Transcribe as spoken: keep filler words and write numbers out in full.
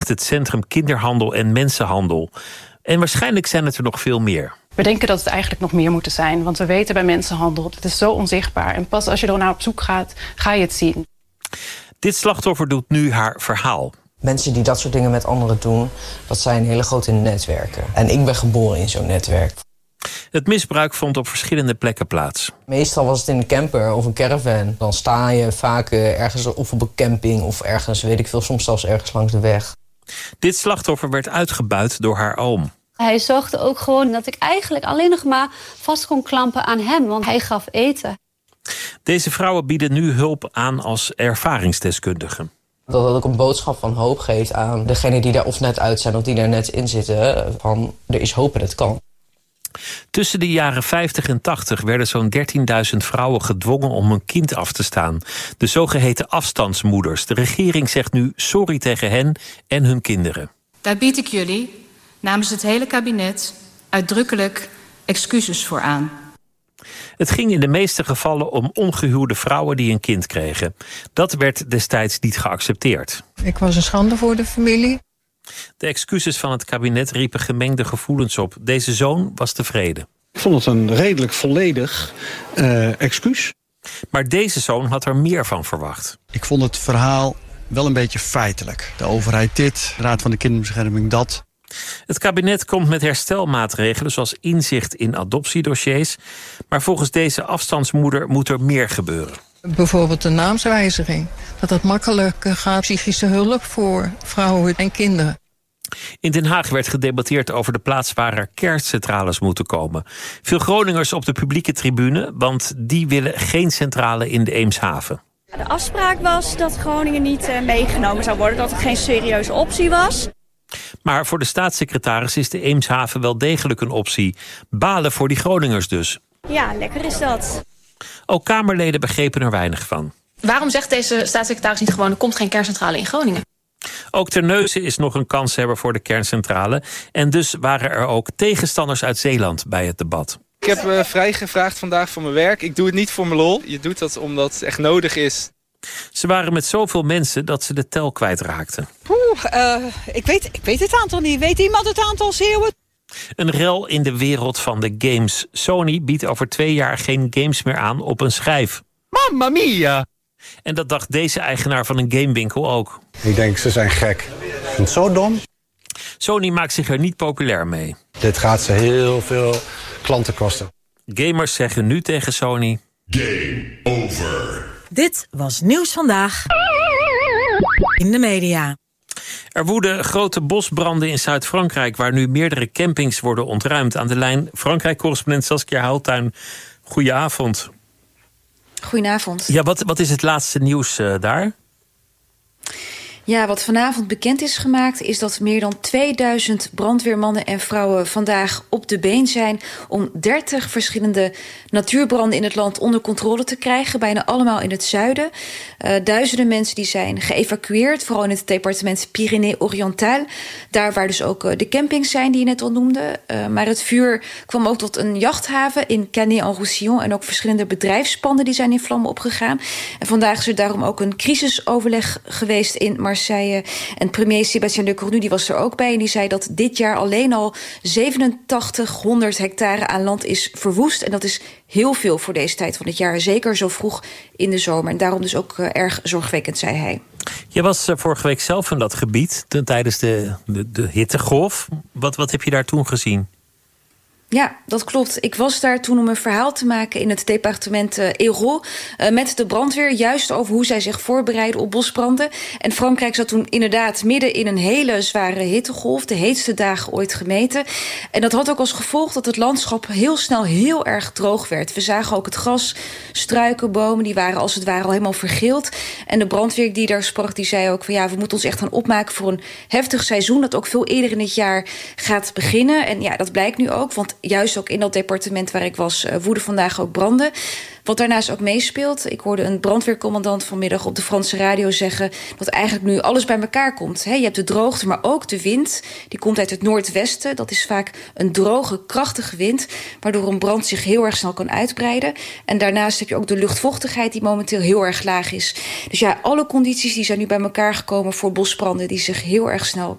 sticht het Centrum Kinderhandel en Mensenhandel. En waarschijnlijk zijn het er nog veel meer. We denken dat het eigenlijk nog meer moeten zijn. Want we weten bij mensenhandel, het is zo onzichtbaar. En pas als je er naar op zoek gaat, ga je het zien. Dit slachtoffer doet nu haar verhaal. Mensen die dat soort dingen met anderen doen, dat zijn hele grote netwerken. En ik ben geboren in zo'n netwerk. Het misbruik vond op verschillende plekken plaats. Meestal was het in een camper of een caravan. Dan sta je vaak ergens of op een camping of ergens, weet ik veel, soms zelfs ergens langs de weg. Dit slachtoffer werd uitgebuit door haar oom. Hij zorgde ook gewoon dat ik eigenlijk alleen nog maar vast kon klampen aan hem, want hij gaf eten. Deze vrouwen bieden nu hulp aan als ervaringsdeskundige. Dat dat ook een boodschap van hoop geeft aan degenen die daar of net uit zijn of die daar net in zitten. Van er is hoop en het kan. Tussen de jaren vijftig en tachtig werden zo'n dertienduizend vrouwen gedwongen om hun kind af te staan. De zogeheten afstandsmoeders. De regering zegt nu sorry tegen hen en hun kinderen. Daar bied ik jullie, namens het hele kabinet, uitdrukkelijk excuses voor aan. Het ging in de meeste gevallen om ongehuwde vrouwen die een kind kregen. Dat werd destijds niet geaccepteerd. Ik was een schande voor de familie. De excuses van het kabinet riepen gemengde gevoelens op. Deze zoon was tevreden. Ik vond het een redelijk volledig uh, excuus. Maar deze zoon had er meer van verwacht. Ik vond het verhaal wel een beetje feitelijk. De overheid dit, de Raad van de Kinderbescherming dat. Het kabinet komt met herstelmaatregelen zoals inzicht in adoptiedossiers. Maar volgens deze afstandsmoeder moet er meer gebeuren. Bijvoorbeeld de naamswijziging. Dat dat makkelijker gaat, psychische hulp voor vrouwen en kinderen. In Den Haag werd gedebatteerd over de plaats waar er kerncentrales moeten komen. Veel Groningers op de publieke tribune, want die willen geen centrale in de Eemshaven. De afspraak was dat Groningen niet uh, meegenomen zou worden, dat het geen serieuze optie was. Maar voor de staatssecretaris is de Eemshaven wel degelijk een optie. Balen voor die Groningers dus. Ja, lekker is dat. Ook Kamerleden begrepen er weinig van. Waarom zegt deze staatssecretaris niet gewoon, er komt geen kerncentrale in Groningen? Ook Terneuzen is nog een kanshebber voor de kerncentrale. En dus waren er ook tegenstanders uit Zeeland bij het debat. Ik heb uh, vrijgevraagd vandaag voor mijn werk. Ik doe het niet voor mijn lol. Je doet dat omdat het echt nodig is. Ze waren met zoveel mensen dat ze de tel kwijtraakten. Oeh, uh, ik, weet, ik weet het aantal niet. Weet iemand het aantal zeeuwen? Een rel in de wereld van de games. Sony biedt over twee jaar geen games meer aan op een schijf. Mamma mia! En dat dacht deze eigenaar van een gamewinkel ook. Ik denk, ze zijn gek. Ik vind het zo dom. Sony maakt zich er niet populair mee. Dit gaat ze heel veel klanten kosten. Gamers zeggen nu tegen Sony: Game over. Dit was Nieuws Vandaag in de media. Er woeden grote bosbranden in Zuid-Frankrijk, waar nu meerdere campings worden ontruimd. Aan de lijn Frankrijk-correspondent Saskia Houttuin. Goedenavond. Goedenavond. Ja, wat, wat is het laatste nieuws uh, daar? Ja, wat vanavond bekend is gemaakt is dat meer dan tweeduizend brandweermannen en vrouwen vandaag op de been zijn om dertig verschillende natuurbranden in het land onder controle te krijgen, bijna allemaal in het zuiden. Uh, duizenden mensen die zijn geëvacueerd, vooral in het departement Pyrénées-Oriental, daar waar dus ook uh, de campings zijn die je net al noemde. Uh, maar het vuur kwam ook tot een jachthaven in Canet-en-Roussillon en ook verschillende bedrijfspanden die zijn in vlammen opgegaan. En vandaag is er daarom ook een crisisoverleg geweest in Marseille. En premier Sébastien Lecornu die was er ook bij en die zei dat dit jaar alleen al zevenentachtighonderd hectare aan land is verwoest. En dat is heel veel voor deze tijd van het jaar, zeker zo vroeg in de zomer. En daarom dus ook uh, erg zorgwekkend, zei hij. Je was uh, vorige week zelf in dat gebied t- tijdens de, de, de hittegolf. Wat, wat heb je daar toen gezien? Ja, dat klopt. Ik was daar toen om een verhaal te maken in het departement uh, Hérault uh, met de brandweer, juist over hoe zij zich voorbereiden op bosbranden. En Frankrijk zat toen inderdaad midden in een hele zware hittegolf, de heetste dagen ooit gemeten. En dat had ook als gevolg dat het landschap heel snel heel erg droog werd. We zagen ook het gras, struiken, bomen, die waren als het ware al helemaal vergeeld. En de brandweer die daar sprak, die zei ook van ja, we moeten ons echt gaan opmaken voor een heftig seizoen dat ook veel eerder in het jaar gaat beginnen. En ja, dat blijkt nu ook, want juist ook in dat departement waar ik was, uh, woeden vandaag ook branden. Wat daarnaast ook meespeelt, ik hoorde een brandweercommandant vanmiddag op de Franse radio zeggen dat eigenlijk nu alles bij elkaar komt. He, je hebt de droogte, maar ook de wind. Die komt uit het noordwesten. Dat is vaak een droge, krachtige wind, waardoor een brand zich heel erg snel kan uitbreiden. En daarnaast heb je ook de luchtvochtigheid die momenteel heel erg laag is. Dus ja, alle condities die zijn nu bij elkaar gekomen voor bosbranden die zich heel erg snel